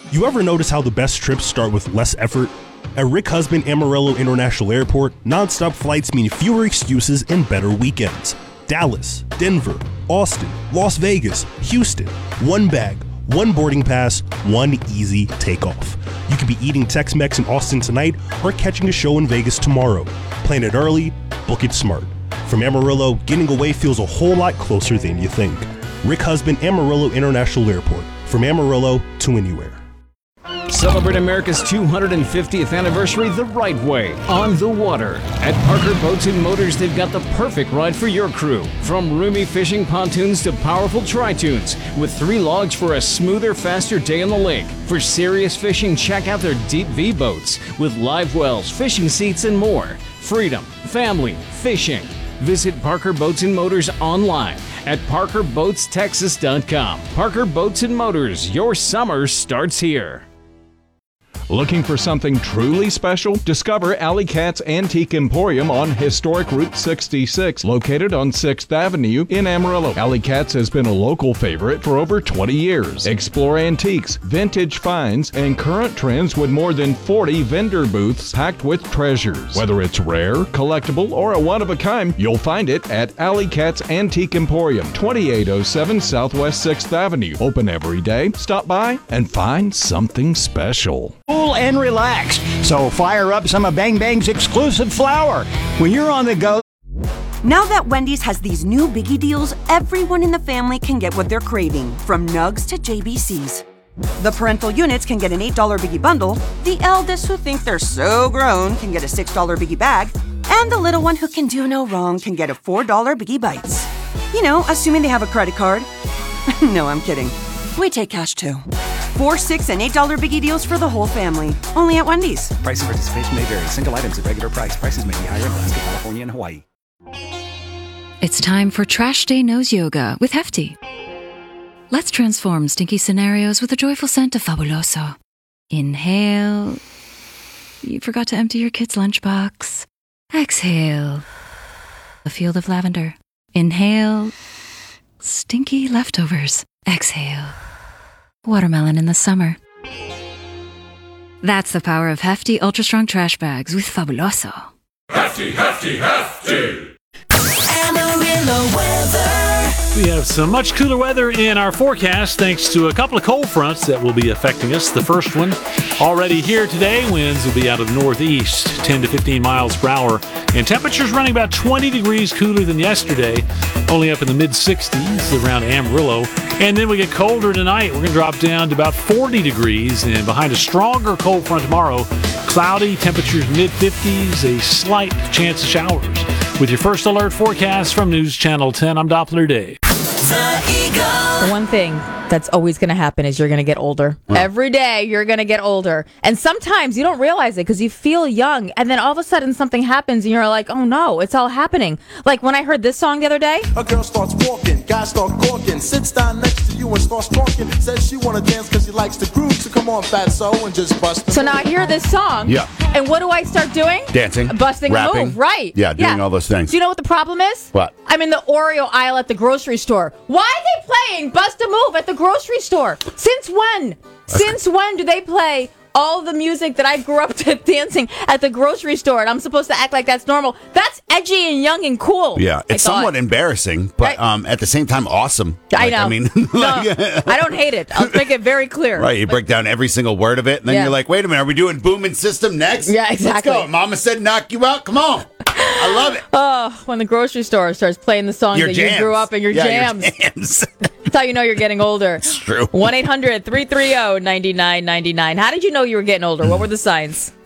You ever notice how the best trips start with less effort? At Rick Husband Amarillo International Airport, nonstop flights mean fewer excuses and better weekends. Dallas, Denver, Austin, Las Vegas, Houston. One bag, one boarding pass, one easy takeoff. You could be eating Tex-Mex in Austin tonight or catching a show in Vegas tomorrow. Plan it early, book it smart. From Amarillo, getting away feels a whole lot closer than you think. Rick Husband Amarillo International Airport. From Amarillo to anywhere. Celebrate America's 250th anniversary the right way, on the water. At Parker Boats and Motors, they've got the perfect ride for your crew. From roomy fishing pontoons to powerful tri-tunes, with 3 logs for a smoother, faster day on the lake. For serious fishing, check out their Deep V boats, with live wells, fishing seats, and more. Freedom, family, fishing. Visit Parker Boats and Motors online at parkerboatstexas.com. Parker Boats and Motors, your summer starts here. Looking for something truly special? Discover Alley Cat's Antique Emporium on historic Route 66, located on 6th Avenue in Amarillo. Alley Cat's has been a local favorite for over 20 years. Explore antiques, vintage finds, and current trends with more than 40 vendor booths packed with treasures. Whether it's rare, collectible, or a one-of-a-kind, you'll find it at Alley Cat's Antique Emporium, 2807 Southwest 6th Avenue. Open every day. Stop by and find something special. Cool and relaxed. So fire up some of Bang Bang's exclusive flour. When you're on the go. Now that Wendy's has these new biggie deals, everyone in the family can get what they're craving, from nugs to JBCs. The parental units can get an $8 biggie bundle, the eldest who think they're so grown can get a $6 biggie bag, and the little one who can do no wrong can get a $4 biggie bites. You know, assuming they have a credit card. No, I'm kidding. We take cash too. 4, 6, and $8 biggie deals for the whole family. Only at Wendy's. Price and participation may vary. Single items at regular price. Prices may be higher in Alaska, California, and Hawaii. It's time for Trash Day Nose Yoga with Hefty. Let's transform stinky scenarios with a joyful scent of Fabuloso. Inhale. You forgot to empty your kid's lunchbox. Exhale. A field of lavender. Inhale. Stinky leftovers. Exhale. Watermelon in the summer. That's the power of Hefty Ultra Strong Trash Bags with Fabuloso. Hefty, hefty, hefty! Amarillo weather. We have some much cooler weather in our forecast thanks to a couple of cold fronts that will be affecting us. The first one already here today. Winds will be out of the northeast, 10 to 15 miles per hour. And temperatures running about 20 degrees cooler than yesterday, only up in the mid-60s around Amarillo. And then we get colder tonight. We're going to drop down to about 40 degrees. And behind a stronger cold front tomorrow, cloudy, temperatures mid-50s, a slight chance of showers. With your first alert forecast from News Channel 10, I'm Doppler Dave. The one thing that's always going to happen is you're going to get older. Every day you're going to get older. And sometimes you don't realize it because you feel young. And then all of a sudden something happens and you're like, oh no, it's all happening. Like when I heard this song the other day. A girl starts walking, guys start corking, sits down next to you and starts talking. Says she want to dance because she likes the groove. So come on, fatso, and just bust. So now I hear this song. Yeah. And what do I start doing? Dancing. Busting a move. Right. Yeah, doing all those things. Do you know what the problem is? What? I'm in the Oreo aisle at the grocery store. Why are they playing Bust a Move at the grocery store? Since when? Since when do they play all the music that I grew up to dancing at the grocery store and I'm supposed to act like that's normal? That's edgy and young and cool. Yeah, it's somewhat embarrassing, but at the same time, awesome. I know. I mean, I don't hate it. I'll make it very clear. Right, you break down every single word of it, and then you're like, wait a minute, are we doing Boom and System next? Yeah, exactly. Let's go. Mama said knock you out. Come on. I love it. Oh, when the grocery store starts playing the songs that you grew up in, your jams. Your jams. That's how you know you're getting older. It's true. 1-800-330-9999. How did you know you were getting older? What were the signs?